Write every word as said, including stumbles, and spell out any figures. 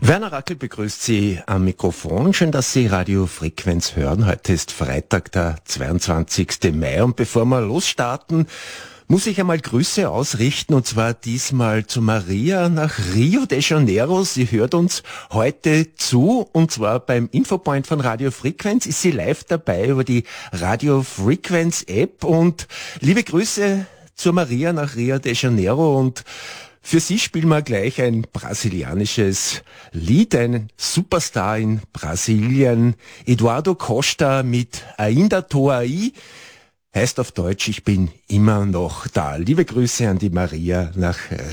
Werner Rackel begrüßt Sie am Mikrofon. Schön, dass Sie Radio Frequenz hören. Heute ist Freitag, der zweiundzwanzigste Mai. Und bevor wir losstarten, muss ich einmal Grüße ausrichten, und zwar diesmal zu Maria nach Rio de Janeiro. Sie hört uns heute zu, und zwar beim Infopoint von Radio Frequenz. Ist sie live dabei über die Radio Frequenz App. Und liebe Grüße zu Maria nach Rio de Janeiro. Und für Sie spielen wir gleich ein brasilianisches Lied, ein Superstar in Brasilien, Eduardo Costa mit Ainda Tô Aí, heißt auf Deutsch, ich bin immer noch da. Liebe Grüße an die Maria nach